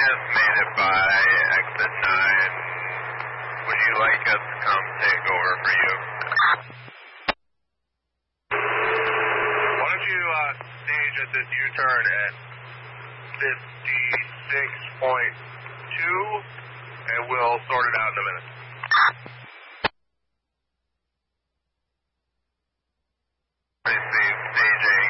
just made it by exit 9. Would you like us to come take over for you? Why don't you stage at this U-turn at 56.2, and we'll sort it out in a minute. Stage